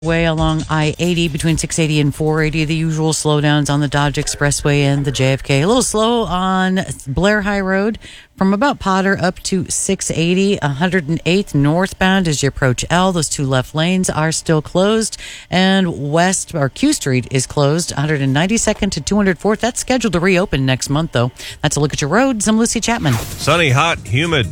Way along I-80 between 680 and 480. The usual slowdowns on the Dodge Expressway and the JFK. A little slow on Blair High Road from about Potter up to 680. 108th northbound as you approach L. Those two left lanes are still closed. And west, or Q Street, is closed. 192nd to 204th. That's scheduled to reopen next month, though. That's a look at your roads. I'm Lucy Chapman. Sunny, hot, humid.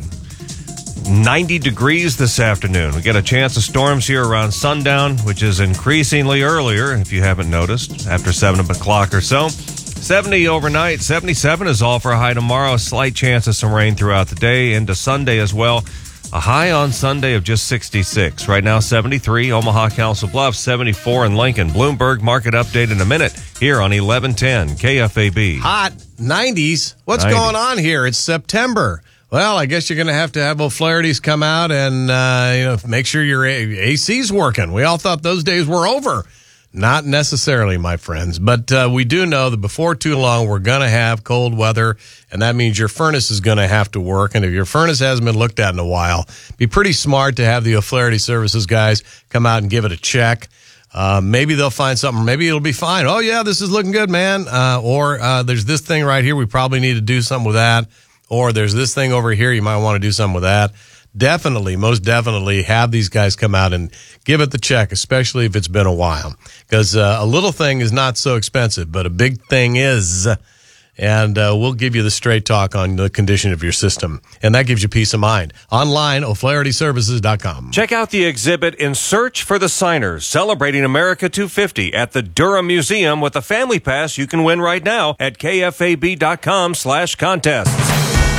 90 degrees this afternoon. We get a chance of storms here around sundown, which is increasingly earlier, if you haven't noticed, after 7 o'clock or so. 70 overnight. 77 is all for a high tomorrow. A slight chance of some rain throughout the day into Sunday as well. A high on Sunday of just 66. Right now, 73, Omaha, Council Bluffs, 74 in Lincoln. Bloomberg market update in a minute here on 1110 KFAB. Hot 90s. What's going on here? It's September. Well, I guess you're going to have O'Flaherty's come out and make sure your AC's working. We all thought those days were over. Not necessarily, my friends. But we do know that before too long, we're going to have cold weather, and that means your furnace is going to have to work. And if your furnace hasn't been looked at in a while, be pretty smart to have the O'Flaherty Services guys come out and give it a check. Maybe they'll find something. Maybe it'll be fine. Oh, yeah, this is looking good, man. Or there's this thing right here. We probably need to do something with that. Or there's this thing over here. You might want to do something with that. Definitely, most definitely have these guys come out and give it the check, especially if it's been a while. Because a little thing is not so expensive, but a big thing is. And we'll give you the straight talk on the condition of your system. And that gives you peace of mind. Online, o'flahertyservices.com. Check out the exhibit In Search for the Signers, celebrating America 250 at the Durham Museum with a family pass you can win right now at kfab.com/contests.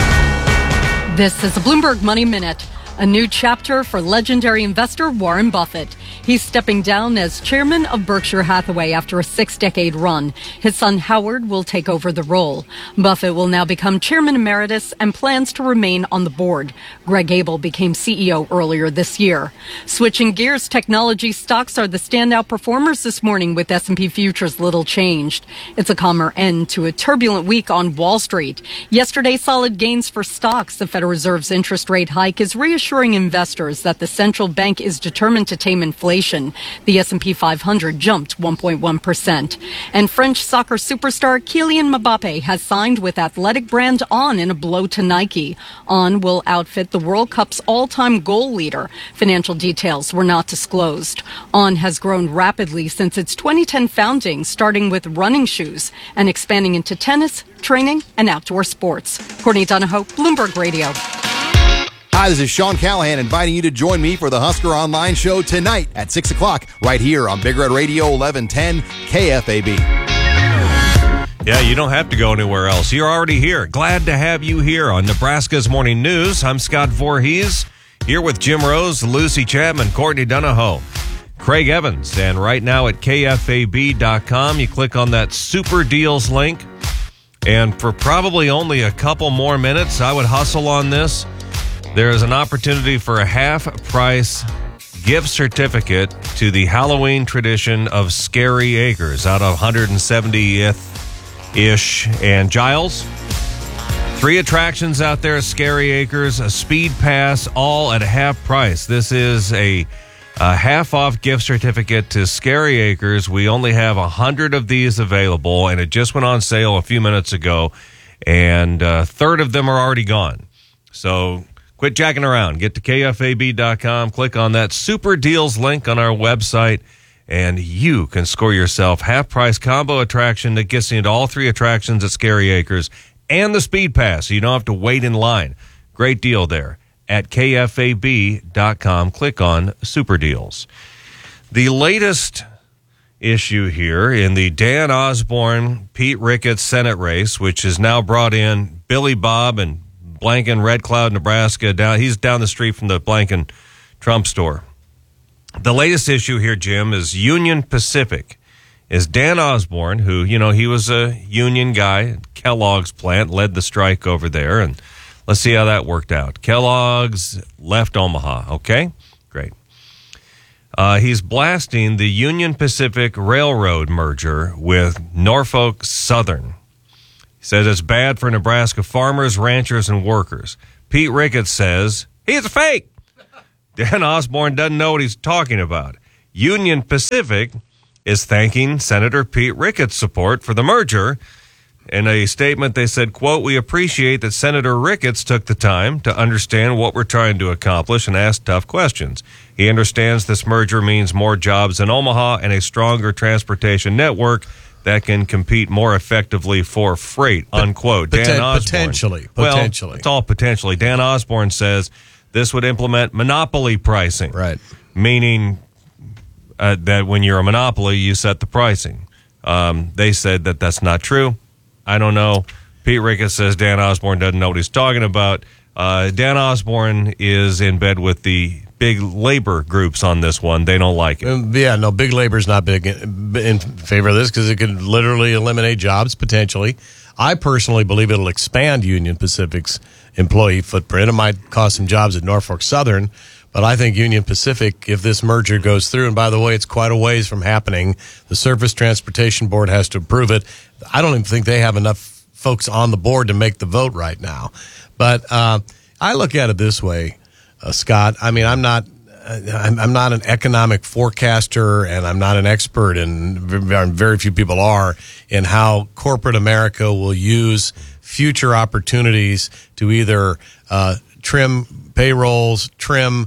This is a Bloomberg Money Minute. A new chapter for legendary investor Warren Buffett. He's stepping down as chairman of Berkshire Hathaway after a 6-decade run. His son Howard will take over the role. Buffett will now become chairman emeritus and plans to remain on the board. Greg Abel became CEO earlier this year. Switching gears, technology stocks are the standout performers this morning with S&P futures little changed. It's a calmer end to a turbulent week on Wall Street. Yesterday, solid gains for stocks. The Federal Reserve's interest rate hike is reassuring investors that the central bank is determined to tame inflation. The S&P 500 jumped 1.1%. And French soccer superstar Kylian Mbappe has signed with athletic brand On in a blow to Nike. On will outfit the World Cup's all-time goal leader. Financial details were not disclosed. On has grown rapidly since its 2010 founding, starting with running shoes and expanding into tennis, training, and outdoor sports. Courtney Donahoe, Bloomberg Radio. Hi, this is Sean Callahan inviting you to join me for the Husker Online Show tonight at 6 o'clock right here on Big Red Radio 1110 KFAB. Yeah, you don't have to go anywhere else. You're already here. Glad to have you here on Nebraska's Morning News. I'm Scott Voorhees, here with Jim Rose, Lucy Chapman, Courtney Donahoe, Craig Evans. And right now at KFAB.com, you click on that Super Deals link. And for probably only a couple more minutes, I would hustle on this. There is an opportunity for a half-price gift certificate to the Halloween tradition of Scary Acres out of 170th-ish and Giles. 3 attractions out there at Scary Acres, a speed pass, all at half price. This is a half-off gift certificate to Scary Acres. We only have 100 of these available, and it just went on sale a few minutes ago, and a third of them are already gone. So quit jacking around. Get to KFAB.com, click on that Super Deals link on our website, and you can score yourself half-price combo attraction that gets you into all 3 attractions at Scary Acres and the Speed Pass, so you don't have to wait in line. Great deal there at KFAB.com. Click on Super Deals. The latest issue here in the Dan Osborne, Pete Ricketts Senate race, which has now brought in Billy Bob and Blanken, Red Cloud, Nebraska. He's down the street from the Blanken Trump store. The latest issue here, Jim, is Union Pacific. Is Dan Osborne, who, he was a union guy at Kellogg's plant, led the strike over there, and let's see how that worked out. Kellogg's left Omaha, okay? Great. He's blasting the Union Pacific Railroad merger with Norfolk Southern. He says it's bad for Nebraska farmers, ranchers, and workers. Pete Ricketts says he's a fake. Dan Osborne doesn't know what he's talking about. Union Pacific is thanking Senator Pete Ricketts' support for the merger. In a statement, they said, quote, "We appreciate that Senator Ricketts took the time to understand what we're trying to accomplish and ask tough questions. He understands this merger means more jobs in Omaha and a stronger transportation network that can compete more effectively for freight," unquote. Dan Osborne. Potentially. Well, it's all potentially. Dan Osborne says this would implement monopoly pricing. Right. Meaning that when you're a monopoly, you set the pricing. They said that that's not true. I don't know. Pete Ricketts says Dan Osborne doesn't know what he's talking about. Dan Osborne is in bed with the big labor groups on this one. They don't like it. Yeah, no, big labor's not big in favor of this because it could literally eliminate jobs potentially. I personally believe it'll expand Union Pacific's employee footprint. It might cost some jobs at Norfolk Southern, but I think Union Pacific, if this merger goes through, and by the way, it's quite a ways from happening, the Surface Transportation Board has to approve it. I don't even think they have enough folks on the board to make the vote right now. But I look at it this way, Scott. I mean, I'm not an economic forecaster, and I'm not an expert, and very few people are, in how corporate America will use future opportunities to either trim payrolls, trim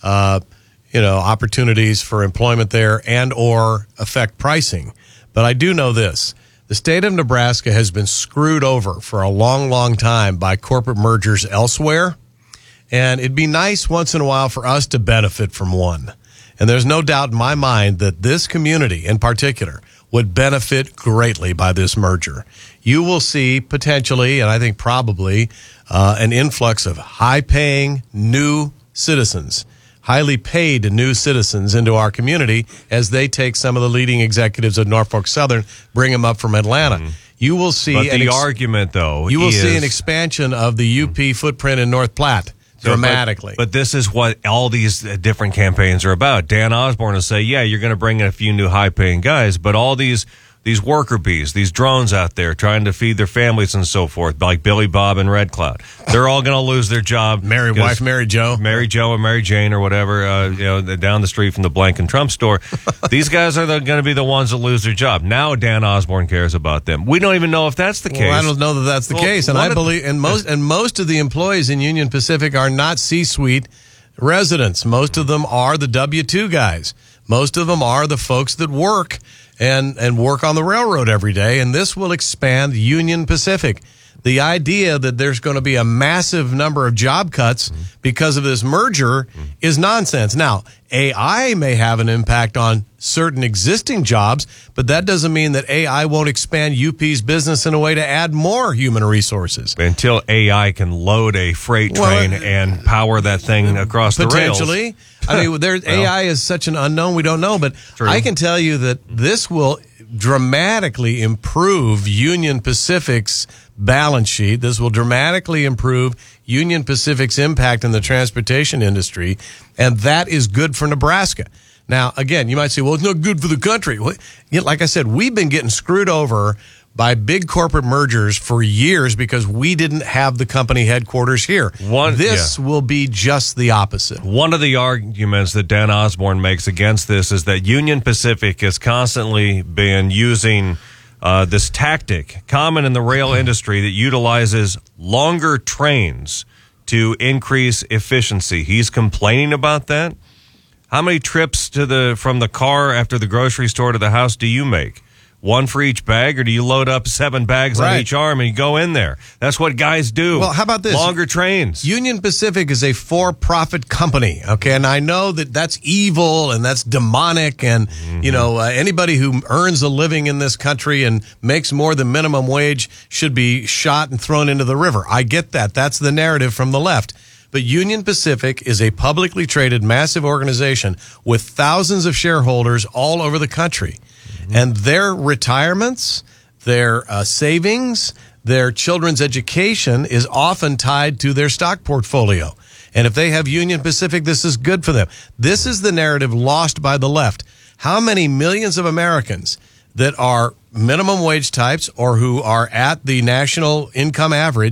opportunities for employment there, and or affect pricing. But I do know this. The state of Nebraska has been screwed over for a long, long time by corporate mergers elsewhere. And it'd be nice once in a while for us to benefit from one. And there's no doubt in my mind that this community in particular would benefit greatly by this merger. You will see potentially, and I think probably, an influx of high-paying new citizens, highly paid new citizens into our community as they take some of the leading executives of Norfolk Southern, bring them up from Atlanta. You will see the argument, though, you will see an expansion of the UP footprint in North Platte. Dramatically. But this is what all these different campaigns are about. Dan Osborne will say, yeah, you're going to bring in a few new high-paying guys, but all these worker bees, these drones out there trying to feed their families and so forth, like Billy Bob and Red Cloud, they're all going to lose their job. Mary Jo and Mary Jane or whatever, down the street from the Blank and Trump store. These guys are going to be the ones that lose their job. Now Dan Osborne cares about them. We don't even know if that's the case. Well, I don't know that that's the case, and I believe, and most of the employees in Union Pacific are not C-suite residents. Most of them are the W-2 guys. Most of them are the folks that work and work on the railroad every day, and this will expand Union Pacific. The idea that there's going to be a massive number of job cuts because of this merger is nonsense. Now, AI may have an impact on certain existing jobs, but that doesn't mean that AI won't expand UP's business in a way to add more human resources. Until AI can load a freight train and power that thing across the rails. Potentially. I mean, AI is such an unknown, we don't know, but True. I can tell you that this will dramatically improve Union Pacific's balance sheet. This will dramatically improve Union Pacific's impact in the transportation industry, and that is good for Nebraska. Now, again, you might say, well, it's not good for the country. Well, like I said, we've been getting screwed over by big corporate mergers for years because we didn't have the company headquarters here. This will be just the opposite. One of the arguments that Dan Osborne makes against this is that Union Pacific has constantly been using this tactic common in the rail industry that utilizes longer trains to increase efficiency. He's complaining about that. How many trips from the car after the grocery store to the house do you make? One for each bag, or do you load up 7 bags on each arm and you go in there? That's what guys do. Well, how about this? Longer trains. Union Pacific is a for-profit company, okay? And I know that that's evil and that's demonic, and, anybody who earns a living in this country and makes more than minimum wage should be shot and thrown into the river. I get that. That's the narrative from the left. But Union Pacific is a publicly traded, massive organization with thousands of shareholders all over the country. And their retirements, their savings, their children's education is often tied to their stock portfolio. And if they have Union Pacific, this is good for them. This is the narrative lost by the left. How many millions of Americans that are minimum wage types or who are at the national income average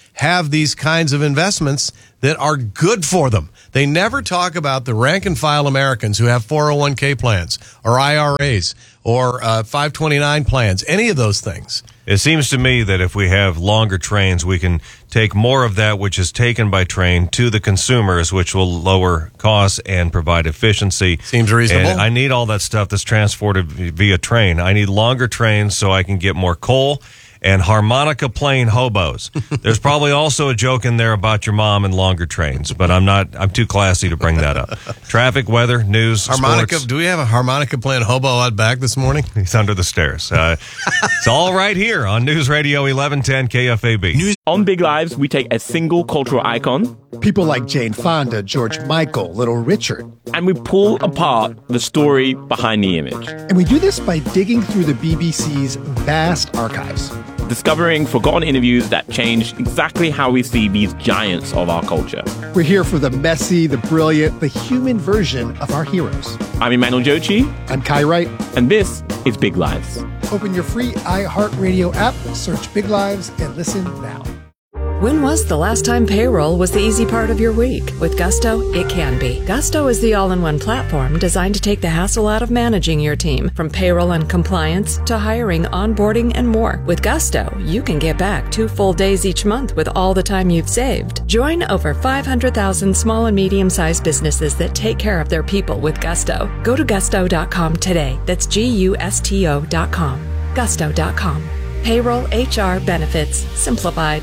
have these kinds of investments that are good for them. They never talk about the rank and file Americans who have 401k plans or IRAs or 529 plans, any of those things. It seems to me that if we have longer trains, we can take more of that which is taken by train to the consumers, which will lower costs and provide efficiency. Seems reasonable. And I need all that stuff that's transported via train. I need longer trains so I can get more coal and harmonica playing hobos. There's probably also a joke in there about your mom and longer trains, but I'm too classy to bring that up. Traffic, weather, news, harmonica. sports. Do we have a harmonica playing hobo out back this morning? He's under the stairs. It's all right here on News Radio 1110 KFAB. On Big Lives, we take a single cultural icon, people like Jane Fonda, George Michael, Little Richard, and we pull apart the story behind the image. And we do this by digging through the BBC's vast archives, discovering forgotten interviews that changed exactly how we see these giants of our culture. We're here for the messy, the brilliant, the human version of our heroes. I'm Emmanuel Jochi. I'm Kai Wright. And this is Big Lives. Open your free iHeartRadio app, search Big Lives, and listen now. When was the last time payroll was the easy part of your week? With Gusto, it can be. Gusto is the all-in-one platform designed to take the hassle out of managing your team, from payroll and compliance to hiring, onboarding, and more. With Gusto, you can get back 2 full days each month with all the time you've saved. Join over 500,000 small and medium-sized businesses that take care of their people with Gusto. Go to gusto.com today. That's GUSTO.com. Gusto.com. Payroll, HR, benefits, simplified.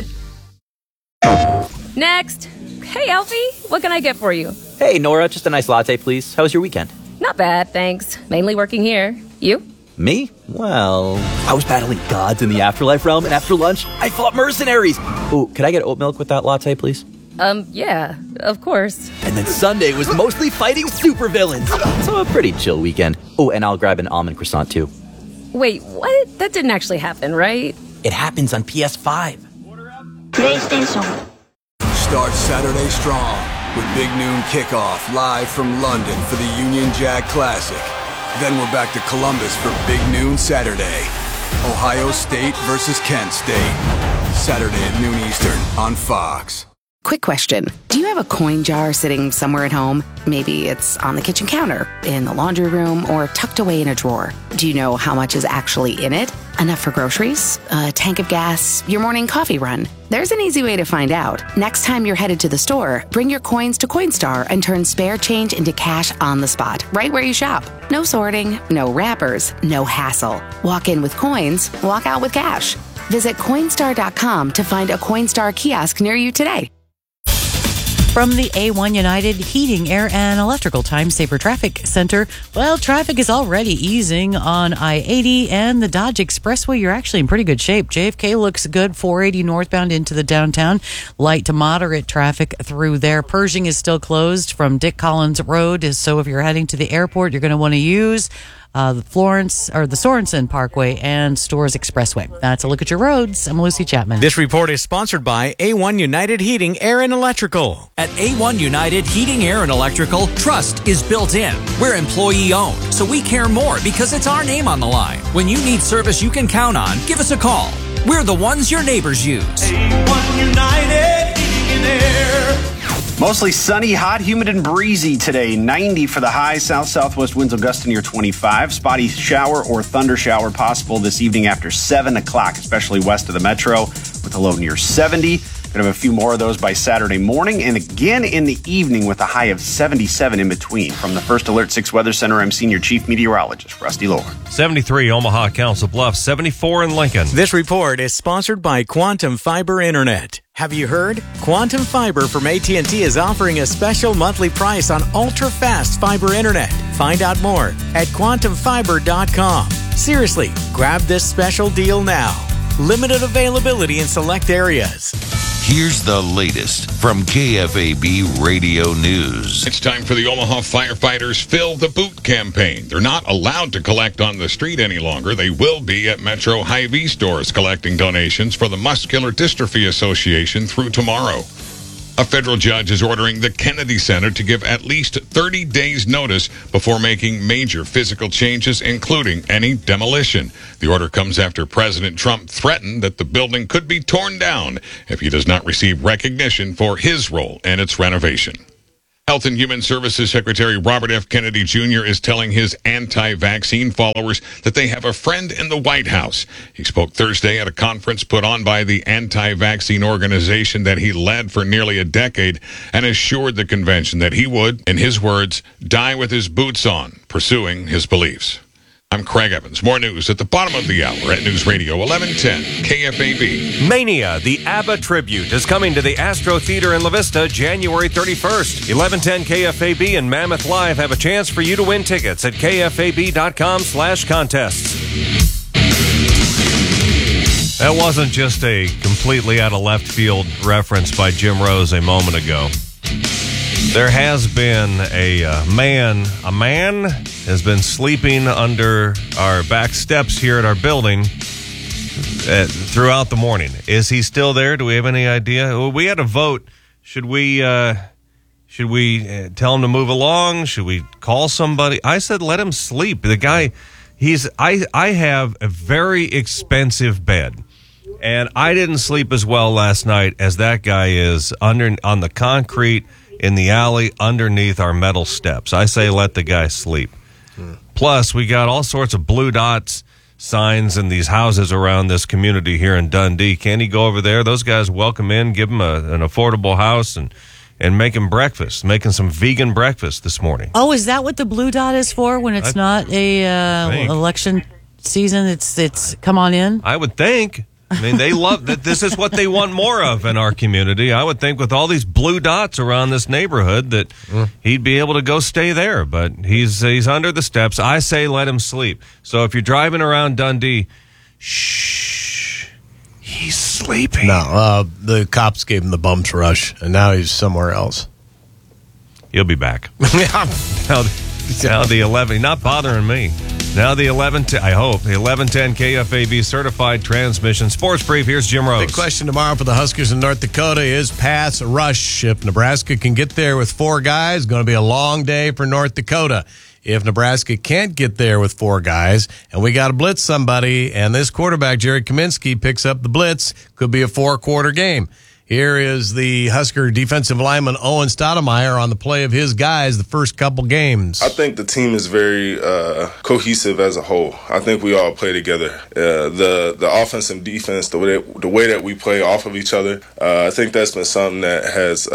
Next. Hey, Alfie, what can I get for you? Hey, Nora, just a nice latte, please. How was your weekend? Not bad, thanks. Mainly working here. You? Me? Well, I was battling gods in the afterlife realm, and after lunch, I fought mercenaries. Ooh, could I get oat milk with that latte, please? Yeah, of course. And then Sunday was mostly fighting supervillains. So a pretty chill weekend. Oh, and I'll grab an almond croissant, too. Wait, what? That didn't actually happen, right? It happens on PS5. PlayStation. Start Saturday strong with Big Noon Kickoff live from London for the Union Jack Classic. Then we're back to Columbus for Big Noon Saturday. Ohio State versus Kent State. Saturday at noon Eastern on Fox. Quick question. Do you have a coin jar sitting somewhere at home? Maybe it's on the kitchen counter, in the laundry room, or tucked away in a drawer. Do you know how much is actually in it? Enough for groceries, a tank of gas, your morning coffee run? There's an easy way to find out. Next time you're headed to the store, bring your coins to Coinstar and turn spare change into cash on the spot, right where you shop. No sorting, no wrappers, no hassle. Walk in with coins, walk out with cash. Visit Coinstar.com to find a Coinstar kiosk near you today. From the A1 United Heating, Air, and Electrical Time Saver Traffic Center, well, traffic is already easing on I-80 and the Dodge Expressway. You're actually in pretty good shape. JFK looks good, 480 northbound into the downtown. Light to moderate traffic through there. Pershing is still closed from Dick Collins Road, so if you're heading to the airport, you're going to want to use the Florence or the Sorensen Parkway and Stores Expressway. That's a look at your roads. I'm Lucy Chapman. This report is sponsored by A1 United Heating, Air, and Electrical. At A1 United Heating, Air, and Electrical, trust is built in. We're employee owned, so we care more because it's our name on the line. When you need service you can count on, give us a call. We're the ones your neighbors use. A1 United Heating and Air. Mostly sunny, hot, humid, and breezy today. 90 for the high. South-southwest winds will gust to near 25. Spotty shower or thunder shower possible this evening after 7 o'clock, especially west of the metro, with a low near 70. Going to have a few more of those by Saturday morning, and again in the evening with a high of 77 in between. From the First Alert 6 Weather Center, I'm Senior Chief Meteorologist Rusty Lohr. 73 Omaha, Council Bluffs, 74 in Lincoln. This report is sponsored by Quantum Fiber Internet. Have you heard? Quantum Fiber from AT&T is offering a special monthly price on ultra-fast fiber internet. Find out more at quantumfiber.com. Seriously, grab this special deal now. Limited availability in select areas. Here's the latest from KFAB Radio News. It's time for the Omaha Firefighters Fill the Boot campaign. They're not allowed to collect on the street any longer. They will be at Metro Hy-Vee stores collecting donations for the Muscular Dystrophy Association through tomorrow. A federal judge is ordering the Kennedy Center to give at least 30 days notice before making major physical changes, including any demolition. The order comes after President Trump threatened that the building could be torn down if he does not receive recognition for his role in its renovation. Health and Human Services Secretary Robert F. Kennedy Jr. is telling his anti-vaccine followers that they have a friend in the White House. He spoke Thursday at a conference put on by the anti-vaccine organization that he led for nearly a decade and assured the convention that he would, in his words, die with his boots on, pursuing his beliefs. I'm Craig Evans. More news at the bottom of the hour at News Radio 1110 KFAB. Mania, the ABBA tribute, is coming to the Astro Theater in La Vista January 31st. 1110 KFAB and Mammoth Live have a chance for you to win tickets at kfab.com/contests. That wasn't just a completely out of left field reference by Jim Rose a moment ago. There has been a man has been sleeping under our back steps here at our building throughout the morning. Is he still there? Do we have any idea? Well, we had a vote. Should we tell him to move along? Should we call somebody? I said let him sleep. The guy, I have a very expensive bed. And I didn't sleep as well last night as that guy is on the concrete in the alley underneath our metal steps. I say let the guy sleep. Plus, we got all sorts of blue dots signs in these houses around this community here in Dundee. Can he go over there? Those guys welcome in, give him an affordable house, and make him breakfast, making some vegan breakfast this morning. Oh, is that what the blue dot is for when it's not a election season? It's come on in? I would think. I mean, they love that. This is what they want more of in our community. I would think with all these blue dots around this neighborhood that he'd be able to go stay there. But he's under the steps. I say let him sleep. So if you're driving around Dundee, shh, he's sleeping. No, the cops gave him the bumps rush, and now he's somewhere else. He'll be back. now the 11, not bothering me. Now the 11, I hope, the 1110 KFAB certified transmission sports brief. Here's Jim Rose. Big question tomorrow for the Huskers in North Dakota is pass rush. If Nebraska can get there with 4 guys, going to be a long day for North Dakota. If Nebraska can't get there with 4 guys, and we got to blitz somebody, and this quarterback, Jared Kaminsky, picks up the blitz, could be a 4-quarter game. Here is the Husker defensive lineman Owen Stoudemire on the play of his guys the first couple games. I think the team is very cohesive as a whole. I think we all play together. The offense and defense, the way that we play off of each other, I think that's been something that has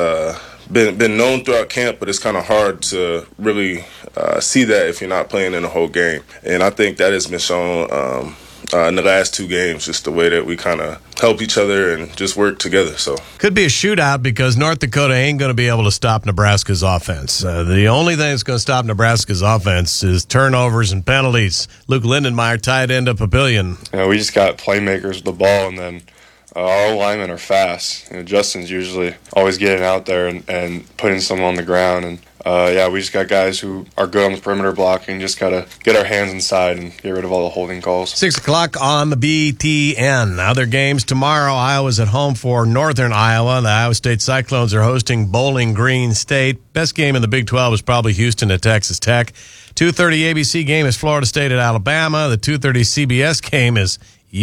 been known throughout camp, but it's kind of hard to really see that if you're not playing in the whole game. And I think that has been shown in the last 2 games, just the way that we kind of help each other and just work together. So could be a shootout because North Dakota ain't going to be able to stop Nebraska's offense. The only thing that's going to stop Nebraska's offense is turnovers and penalties. Luke Lindenmeyer, tight end of Papillion. We just got playmakers with the ball, and then our linemen are fast. Justin's usually always getting out there and putting someone on the ground. And we just got guys who are good on the perimeter blocking. Just got to get our hands inside and get rid of all the holding calls. 6 o'clock on the BTN. Other games tomorrow. Iowa's at home for Northern Iowa. The Iowa State Cyclones are hosting Bowling Green State. Best game in the Big 12 is probably Houston at Texas Tech. 2:30 ABC game is Florida State at Alabama. The 2:30 CBS game is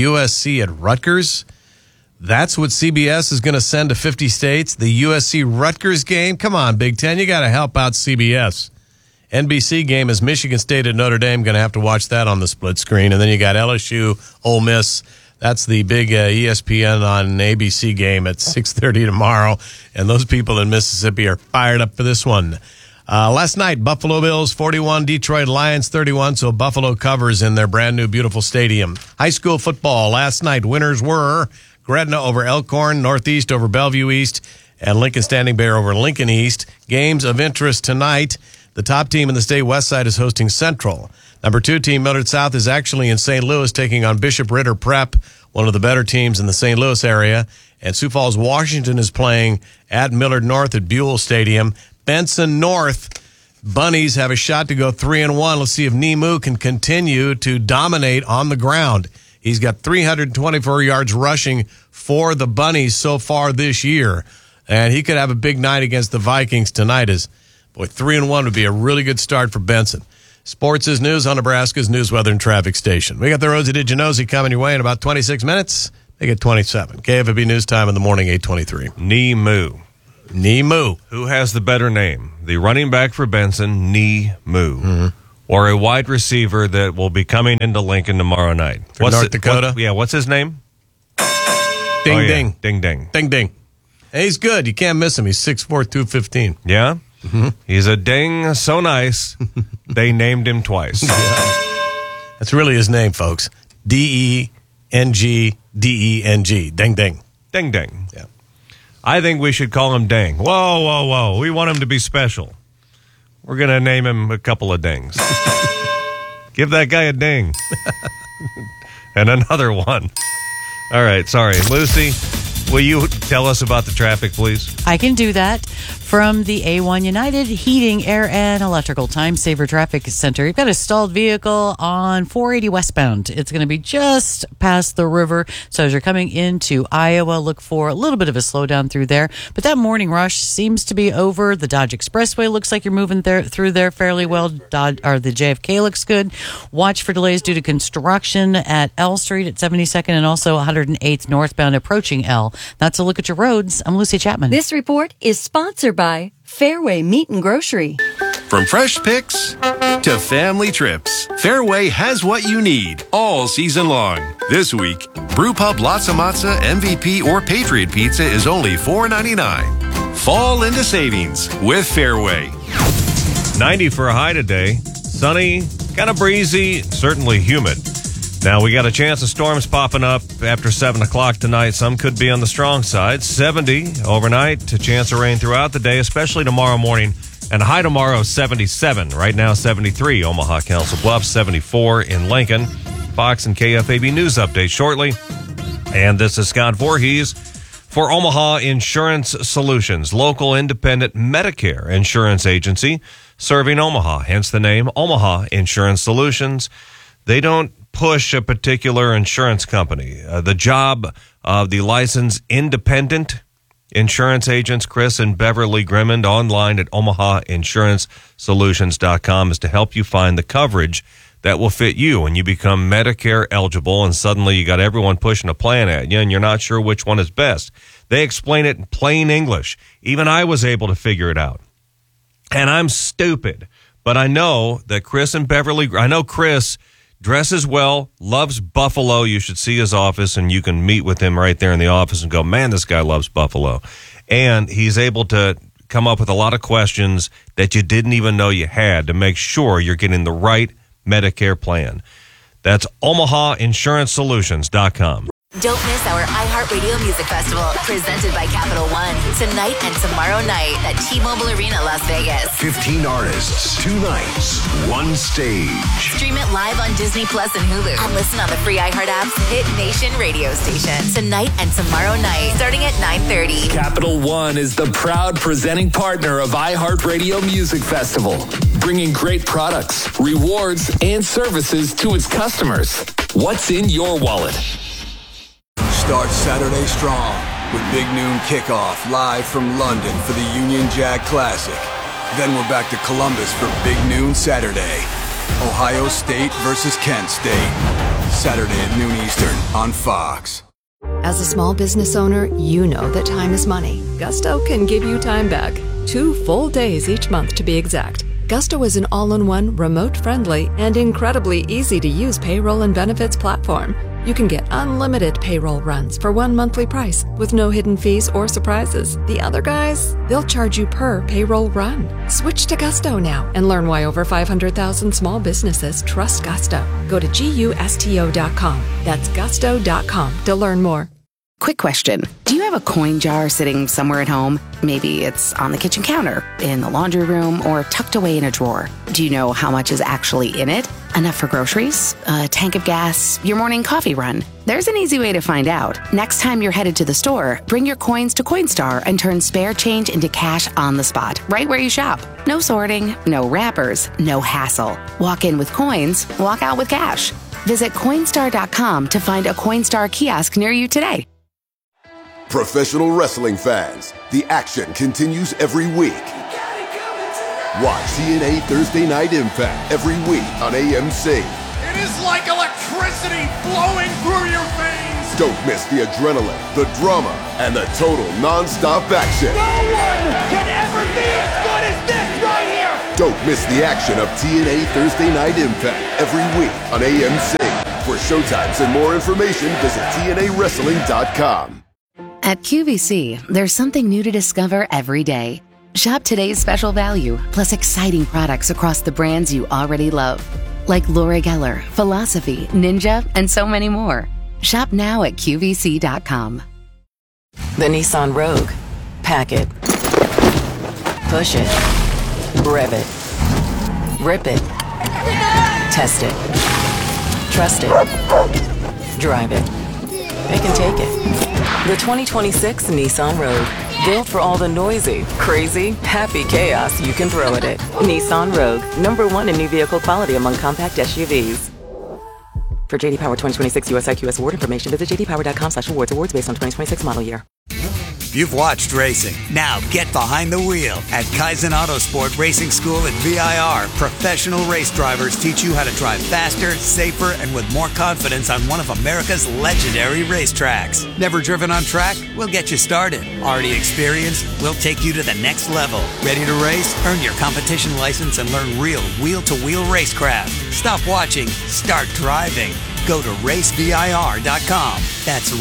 USC at Rutgers. That's what CBS is going to send to 50 states. The USC-Rutgers game. Come on, Big Ten. You got to help out CBS. NBC game is Michigan State at Notre Dame. Going to have to watch that on the split screen. And then you got LSU, Ole Miss. That's the big ESPN on ABC game at 6:30 tomorrow. And those people in Mississippi are fired up for this one. Last night, Buffalo Bills 41, Detroit Lions 31, so Buffalo covers in their brand new beautiful stadium. High school football last night, winners were Gretna over Elkhorn, Northeast over Bellevue East, and Lincoln Standing Bear over Lincoln East. Games of interest tonight. The top team in the state west side is hosting Central. Number 2 team, Millard South, is actually in St. Louis taking on Bishop Ritter Prep, one of the better teams in the St. Louis area. And Sioux Falls, Washington is playing at Millard North at Buell Stadium. Benson North Bunnies have a shot to go 3-1. Let's see if Nemu can continue to dominate on the ground. He's got 324 yards rushing for the Bunnies so far this year. And he could have a big night against the Vikings tonight. 3-1 would be a really good start for Benson. Sports is news on Nebraska's news, weather, and traffic station. We got the Rosie DiGenosi coming your way in about 26 minutes. They get 27. KFAB News Time in the morning, 8:23. Nemu. Who has the better name? The running back for Benson, Nemu, or a wide receiver that will be coming into Lincoln tomorrow night? North Dakota? What's his name? Ding, ding. Ding, ding. Ding, ding. Hey, he's good. You can't miss him. He's 6'4", 215. Yeah? He's a ding so nice, they named him twice. That's really his name, folks. D-E-N-G-D-E-N-G. Ding, ding. Ding, ding. Yeah. I think we should call him Ding. Whoa, whoa, whoa. We want him to be special. We're going to name him a couple of dings. Give that guy a ding. And another one. All right, sorry. Lucy, will you tell us about the traffic, please? I can do that. From the A1 United Heating, Air, and Electrical Time Saver Traffic Center, you've got a stalled vehicle on 480 westbound. It's going to be just past the river. So as you're coming into Iowa, look for a little bit of a slowdown through there. But that morning rush seems to be over. The Dodge Expressway looks like you're moving through there fairly well. The JFK looks good. Watch for delays due to construction at L Street at 72nd and also 108th northbound approaching L. That's a look at your roads. I'm Lucy Chapman. This report is sponsored by Fairway Meat and Grocery. From fresh picks to family trips, Fairway has what you need all season long. This week, Brewpub Latza Matza MVP or Patriot Pizza is only $4.99. Fall into savings with Fairway. 90 for a high today. Sunny, kind of breezy, certainly humid. Now, we got a chance of storms popping up after 7 o'clock tonight. Some could be on the strong side. 70 overnight, a chance of rain throughout the day, especially tomorrow morning. And a high tomorrow, 77. Right now, 73. Omaha, Council Bluffs, 74 in Lincoln. Fox and KFAB News update shortly. And this is Scott Voorhees for Omaha Insurance Solutions, local independent Medicare insurance agency serving Omaha, hence the name Omaha Insurance Solutions. They don't push a particular insurance company. The job of the licensed independent insurance agents, Chris and Beverly Grimmond, online at OmahaInsuranceSolutions.com, is to help you find the coverage that will fit you when you become Medicare eligible and suddenly you got everyone pushing a plan at you and you're not sure which one is best. They explain it in plain English. Even I was able to figure it out. And I'm stupid, but I know that Chris and Beverly, I know Chris dresses well, loves Buffalo. You should see his office, and you can meet with him right there in the office and go, man, this guy loves Buffalo. And he's able to come up with a lot of questions that you didn't even know you had to make sure you're getting the right Medicare plan. That's OmahaInsuranceSolutions.com. Don't miss our iHeartRadio Music Festival, presented by Capital One, tonight and tomorrow night at T-Mobile Arena, Las Vegas. 15 artists, 2 nights, 1 stage. Stream it live on Disney Plus and Hulu, and listen on the free iHeart app's Hit Nation radio station. Tonight and tomorrow night, starting at 9:30. Capital One is the proud presenting partner of iHeartRadio Music Festival, bringing great products, rewards, and services to its customers. What's in your wallet? Start Saturday strong with Big Noon Kickoff live from London for the Union Jack Classic. Then we're back to Columbus for Big Noon Saturday. Ohio State versus Kent State. Saturday at noon Eastern on Fox. As a small business owner, you know that time is money. Gusto can give you time back. 2 full days each month to be exact. Gusto is an all-in-one, remote-friendly, and incredibly easy-to-use payroll and benefits platform. You can get unlimited payroll runs for one monthly price with no hidden fees or surprises. The other guys, they'll charge you per payroll run. Switch to Gusto now and learn why over 500,000 small businesses trust Gusto. Go to GUSTO.com. That's gusto.com to learn more. Quick question. Do you have a coin jar sitting somewhere at home? Maybe it's on the kitchen counter, in the laundry room, or tucked away in a drawer. Do you know how much is actually in it? Enough for groceries? A tank of gas? Your morning coffee run? There's an easy way to find out. Next time you're headed to the store, bring your coins to Coinstar and turn spare change into cash on the spot, right where you shop. No sorting, no wrappers, no hassle. Walk in with coins, walk out with cash. Visit Coinstar.com to find a Coinstar kiosk near you today. Professional wrestling fans, the action continues every week. Watch TNA Thursday Night Impact every week on AMC. It is like electricity flowing through your veins. Don't miss the adrenaline, the drama, and the total non-stop action. No one can ever be as good as this right here. Don't miss the action of TNA Thursday Night Impact every week on AMC. For showtimes and more information, visit TNAWrestling.com. At QVC, there's something new to discover every day. Shop today's special value, plus exciting products across the brands you already love. Like Laura Geller, Philosophy, Ninja, and so many more. Shop now at QVC.com. The Nissan Rogue. Pack it. Push it. Rev it. Rip it. Test it. Trust it. Drive it. They can take it. The 2026 Nissan Rogue. Built for all the noisy, crazy, happy chaos you can throw at it. Nissan Rogue. #1 in new vehicle quality among compact SUVs. For JD Power 2026 US IQS award information, visit jdpower.com/awards. Awards based on 2026 model year. You've watched racing. Now get behind the wheel at Kaizen Autosport Racing School at VIR. Professional race drivers teach you how to drive faster, safer, and with more confidence on one of America's legendary racetracks. Never driven on track? We'll get you started. Already experienced? We'll take you to the next level. Ready to race? Earn your competition license and learn real wheel-to-wheel racecraft. Stop watching. Start driving. Go to racevir.com. That's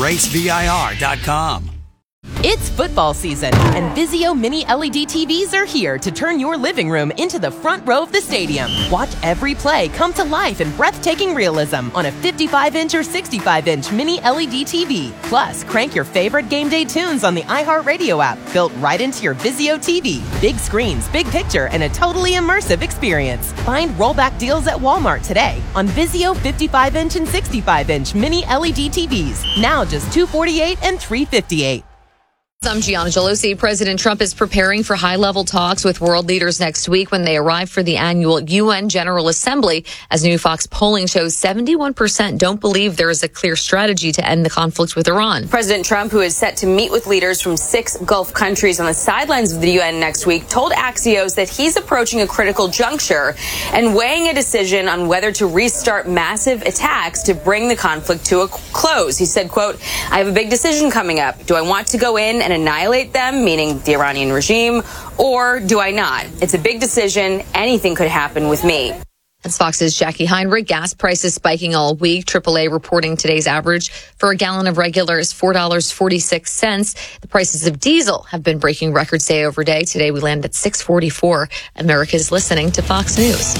racevir.com. It's football season, and Vizio Mini LED TVs are here to turn your living room into the front row of the stadium. Watch every play come to life in breathtaking realism on a 55-inch or 65-inch Mini LED TV. Plus, crank your favorite game day tunes on the iHeartRadio app, built right into your Vizio TV. Big screens, big picture, and a totally immersive experience. Find rollback deals at Walmart today on Vizio 55-inch and 65-inch Mini LED TVs. Now just $248 and $358. I'm Gianna Gelosi. President Trump is preparing for high-level talks with world leaders next week when they arrive for the annual UN General Assembly. As new Fox polling shows, 71% don't believe there is a clear strategy to end the conflict with Iran. President Trump, who is set to meet with leaders from 6 Gulf countries on the sidelines of the UN next week, told Axios that he's approaching a critical juncture and weighing a decision on whether to restart massive attacks to bring the conflict to a close. He said, quote, "I have a big decision coming up. Do I want to go in and annihilate them, meaning the Iranian regime, or do I not? It's a big decision. Anything could happen with me." That's Fox's Jackie Heinrich. Gas prices spiking all week. AAA reporting today's average for a gallon of regular is $4.46. The prices of diesel have been breaking records day over day. Today we land at $6.44. America's listening to Fox News.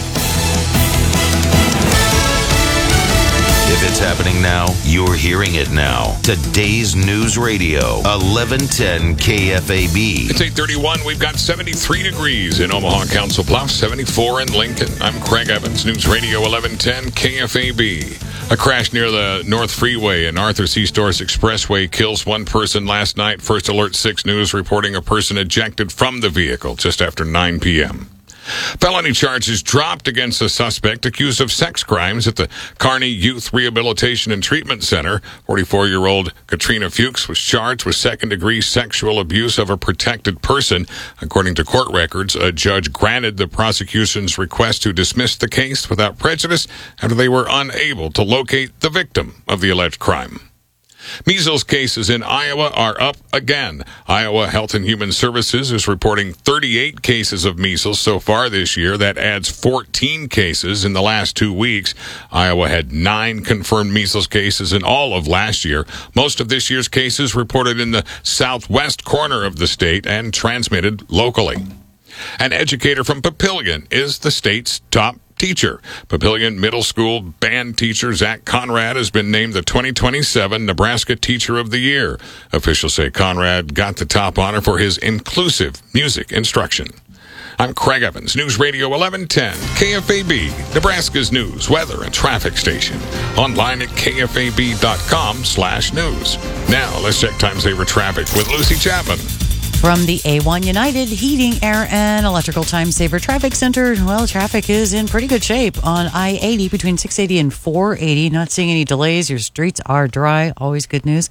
If it's happening now, you're hearing it now. Today's News Radio, 1110 KFAB. It's 8:31. We've got 73 degrees in Omaha Council Bluffs, 74 in Lincoln. I'm Craig Evans, News Radio 1110 KFAB. A crash near the North Freeway and Arthur C. Storrs Expressway kills one person last night. First Alert 6 News reporting a person ejected from the vehicle just after 9 p.m. Felony charges dropped against a suspect accused of sex crimes at the Kearney Youth Rehabilitation and Treatment Center. 44-year-old Katrina Fuchs was charged with second-degree sexual abuse of a protected person. According to court records, a judge granted the prosecution's request to dismiss the case without prejudice after they were unable to locate the victim of the alleged crime. Measles cases in Iowa are up again. Iowa Health and Human Services is reporting 38 cases of measles so far this year. That adds 14 cases in the last 2 weeks. Iowa had 9 confirmed measles cases in all of last year. Most of this year's cases reported in the southwest corner of the state and transmitted locally. An educator from Papillion is the state's top teacher. Papillion Middle School band teacher Zach Conrad has been named the 2027 Nebraska Teacher of the Year. Officials say Conrad got the top honor for his inclusive music instruction. I'm Craig Evans, News Radio 1110, KFAB, Nebraska's news, weather, and traffic station. Online at kfab.com/news. Now, let's check time-saver traffic with Lucy Chapman. From the A1 United Heating, Air, and Electrical Time Saver Traffic Center, well, traffic is in pretty good shape on I-80 between 680 and 480. Not seeing any delays. Your streets are dry. Always good news.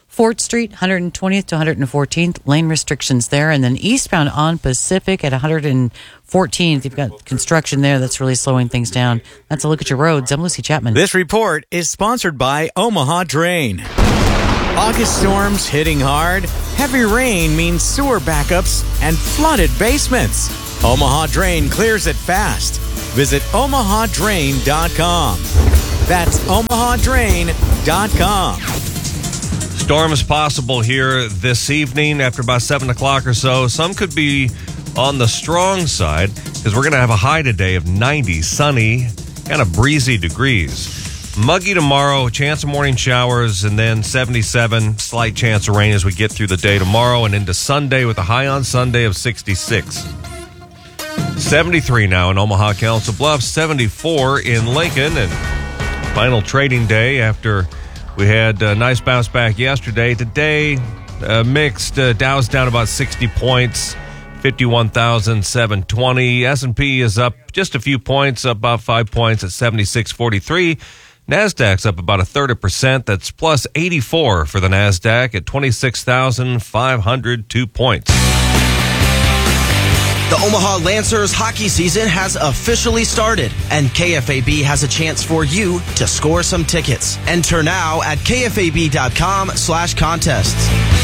Fort Street, 120th to 114th, lane restrictions there. And then eastbound on Pacific at 114th, you've got construction there that's really slowing things down. That's a look at your roads. I'm Lucy Chapman. This report is sponsored by Omaha Drain. August storms hitting hard. Heavy rain means sewer backups and flooded basements. Omaha Drain clears it fast. Visit omahadrain.com. That's omahadrain.com. Storms possible here this evening after about 7 o'clock or so. Some could be on the strong side because we're going to have a high today of 90, sunny, kind of breezy degrees. Muggy tomorrow, chance of morning showers, and then 77, slight chance of rain as we get through the day tomorrow and into Sunday with a high on Sunday of 66. 73 now in Omaha, Council Bluffs, 74 in Lincoln, and final trading day after we had a nice bounce back yesterday. Today, mixed. Dow's down about 60 points, 51,720. S&P is up just a few points, up about 5 points at 76.43. NASDAQ's up about 1/3%. That's plus 84 for the NASDAQ at 26,502 points. The Omaha Lancers hockey season has officially started, and KFAB has a chance for you to score some tickets. Enter now at kfab.com/contests.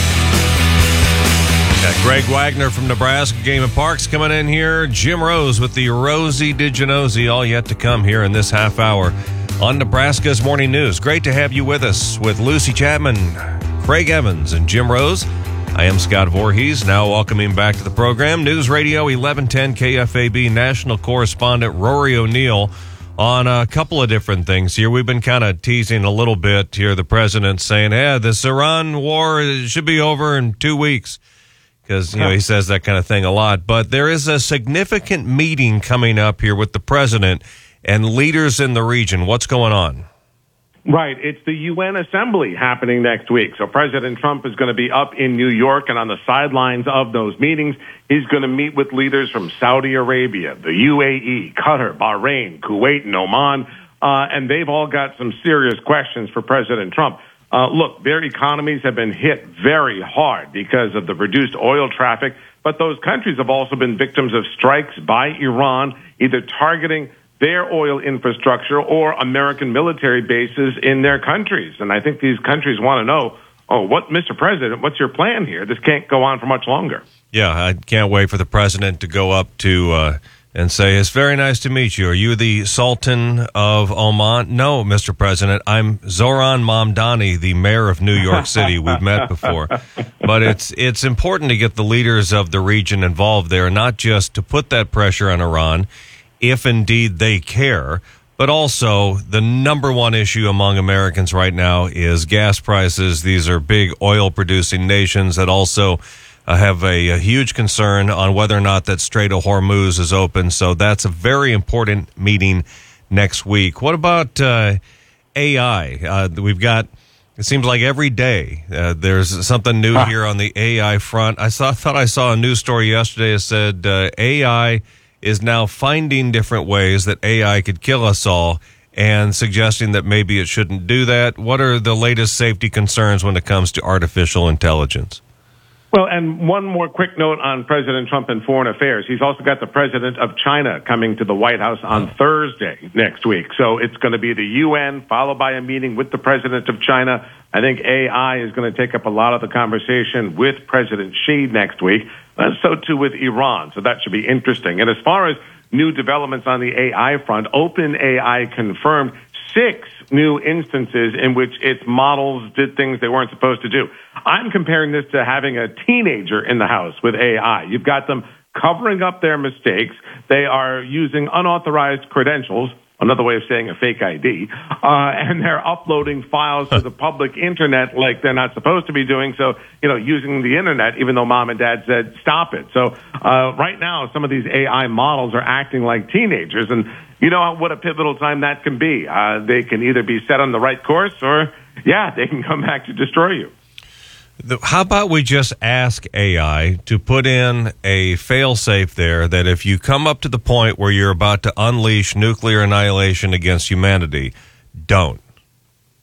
Got Greg Wagner from Nebraska Game and Parks coming in here. Jim Rose with the Rosie Did You Nosy, all yet to come here in this half hour on Nebraska's Morning News. Great to have you with us with Lucy Chapman, Craig Evans, and Jim Rose. I am Scott Voorhees, now welcoming back to the program News Radio 1110 KFAB national correspondent Rory O'Neill on a couple of different things here. We've been kind of teasing a little bit here, the president saying, this Iran war should be over in 2 weeks. Because, he says that kind of thing a lot. But there is a significant meeting coming up here with the president and leaders in the region. What's going on? Right. It's the UN Assembly happening next week. So President Trump is going to be up in New York, and on the sidelines of those meetings, he's going to meet with leaders from Saudi Arabia, the UAE, Qatar, Bahrain, Kuwait, and Oman. And they've all got some serious questions for President Trump. Look, their economies have been hit very hard because of the reduced oil traffic, but those countries have also been victims of strikes by Iran, either targeting their oil infrastructure or American military bases in their countries. And I think these countries want to know, Mr. President, what's your plan here? This can't go on for much longer. Yeah, I can't wait for the president to go up to and say, it's very nice to meet you. Are you the Sultan of Oman? No, Mr. President, I'm Zoran Mamdani, the mayor of New York City. We've met before. But it's important to get the leaders of the region involved there, not just to put that pressure on Iran, if indeed they care, but also the number one issue among Americans right now is gas prices. These are big oil-producing nations that also have a huge concern on whether or not that Strait of Hormuz is open. So that's a very important meeting next week. What about AI? We've got, it seems like every day there's something new here on the AI front. I thought I saw a news story yesterday that said AI is now finding different ways that AI could kill us all and suggesting that maybe it shouldn't do that. What are the latest safety concerns when it comes to artificial intelligence? Well, and one more quick note on President Trump and foreign affairs. He's also got the president of China coming to the White House on Thursday next week. So it's going to be the UN followed by a meeting with the president of China. I think AI is going to take up a lot of the conversation with President Xi next week. So too with Iran. So that should be interesting. And as far as new developments on the AI front, OpenAI confirmed 6 new instances in which its models did things they weren't supposed to do. I'm comparing this to having a teenager in the house with AI. You've got them covering up their mistakes. They are using unauthorized credentials, another way of saying a fake ID, and they're uploading files to the public internet like they're not supposed to be doing. So, using the internet, even though mom and dad said stop it. So right now, some of these AI models are acting like teenagers, and you know what a pivotal time that can be. They can either be set on the right course or, they can come back to destroy you. How about we just ask AI to put in a fail-safe there that if you come up to the point where you're about to unleash nuclear annihilation against humanity, don't.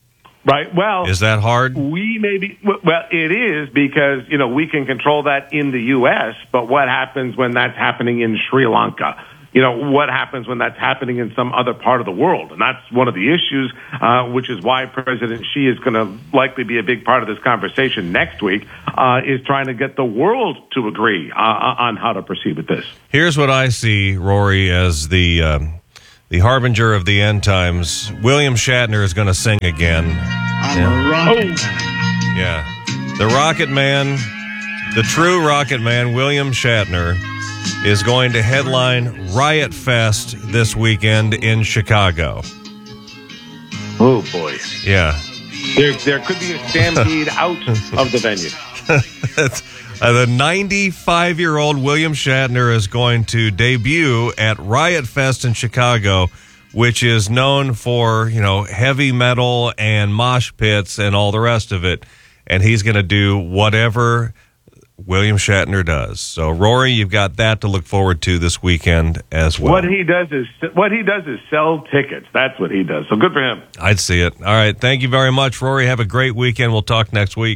Right. Well, is that hard? Well, it is because, we can control that in the U.S., but what happens when that's happening in Sri Lanka? What happens when that's happening in some other part of the world? And that's one of the issues, which is why President Xi is going to likely be a big part of this conversation next week, is trying to get the world to agree on how to proceed with this. Here's what I see, Rory, as the harbinger of the end times. William Shatner is going to sing again. Yeah. The Rocket Man, the true Rocket Man, William Shatner, is going to headline Riot Fest this weekend in Chicago. Oh, boy. Yeah. There could be a stampede out of the venue. The 95-year-old William Shatner is going to debut at Riot Fest in Chicago, which is known for, heavy metal and mosh pits and all the rest of it. And he's going to do whatever William Shatner does. So, Rory, you've got that to look forward to this weekend as well. What he does is sell tickets. That's what he does. So good for him. I'd see it. All right. Thank you very much, Rory. Have a great weekend. We'll talk next week.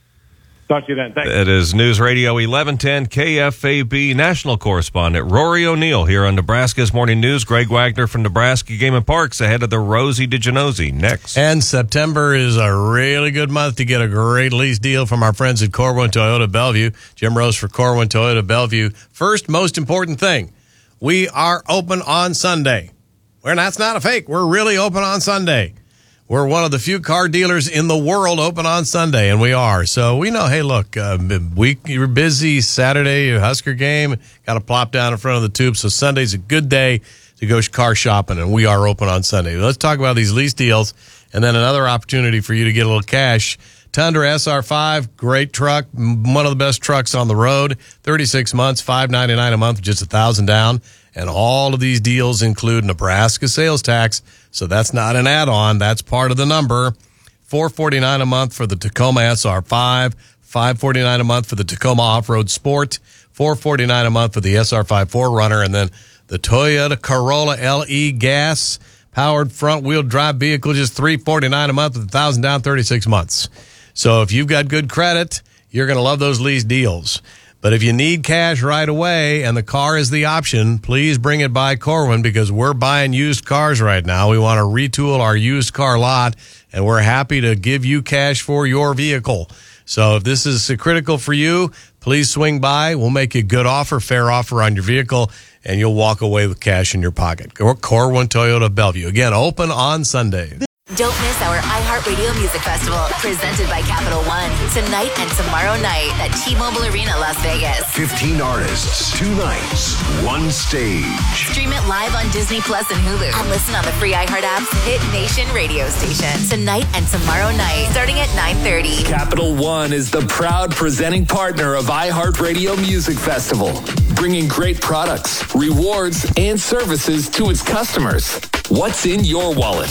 Talk to you then. Thanks. It is News Radio 1110 KFAB national correspondent Rory O'Neill here on Nebraska's Morning News. Greg Wagner from Nebraska Game and Parks ahead of the Rosie DeGenosi next. And September is a really good month to get a great lease deal from our friends at Corwin Toyota Bellevue. Jim Rose for Corwin Toyota Bellevue. First, most important thing, we are open on Sunday. That's not a fake. We're really open on Sunday. We're one of the few car dealers in the world open on Sunday, and we are. So we know, hey, look, you're busy Saturday, Husker game, got to plop down in front of the tube. So Sunday's a good day to go car shopping, and we are open on Sunday. Let's talk about these lease deals, and then another opportunity for you to get a little cash. Tundra SR5, great truck, one of the best trucks on the road. 36 months, $599 a month, just $1,000 down. And all of these deals include Nebraska sales tax, so that's not an add-on. That's part of the number. $449 a month for the Tacoma SR5, $549 a month for the Tacoma Off-Road Sport, $449 a month for the SR5 4Runner, and then the Toyota Corolla LE gas-powered front-wheel drive vehicle, just $349 a month with $1,000 down, 36 months. So if you've got good credit, you're going to love those lease deals. But if you need cash right away and the car is the option, please bring it by Corwin because we're buying used cars right now. We want to retool our used car lot, and we're happy to give you cash for your vehicle. So if this is critical for you, please swing by. We'll make you a good offer, fair offer on your vehicle, and you'll walk away with cash in your pocket. Corwin Toyota Bellevue. Again, open on Sunday. Don't miss our iHeartRadio Music Festival, presented by Capital One, tonight and tomorrow night at T-Mobile Arena, Las Vegas. 15 artists, 2 nights, 1 stage. Stream it live on Disney Plus and Hulu, and listen on the free iHeart app's Hit Nation radio station. Tonight and tomorrow night, starting at 9:30. Capital One is the proud presenting partner of iHeartRadio Music Festival, bringing great products, rewards, and services to its customers. What's in your wallet?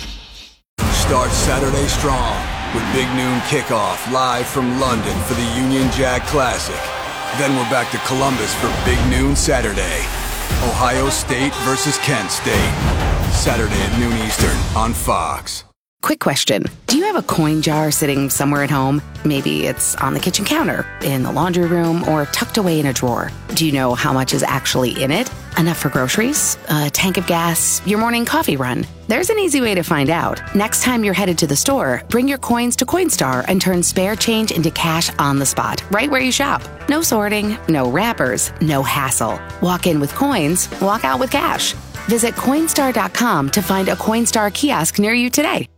Start Saturday strong with Big Noon Kickoff live from London for the Union Jack Classic. Then we're back to Columbus for Big Noon Saturday. Ohio State versus Kent State. Saturday at noon Eastern on Fox. Quick question. Do you have a coin jar sitting somewhere at home? Maybe it's on the kitchen counter, in the laundry room, or tucked away in a drawer. Do you know how much is actually in it? Enough for groceries? A tank of gas? Your morning coffee run? There's an easy way to find out. Next time you're headed to the store, bring your coins to Coinstar and turn spare change into cash on the spot, right where you shop. No sorting, no wrappers, no hassle. Walk in with coins, walk out with cash. Visit Coinstar.com to find a Coinstar kiosk near you today.